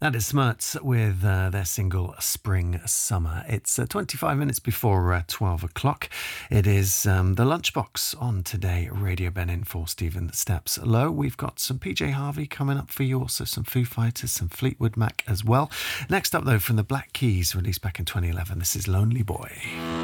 That is Smerts with their single Spring Summer. It's 25 minutes before 12 o'clock. It is the Lunchbox on Today Radio Benin for Stephen Steps Low. We've got some PJ Harvey coming up for you, also some Foo Fighters, some Fleetwood Mac as well. Next up, though, from the Black Keys, released back in 2011, this is Lonely Boy.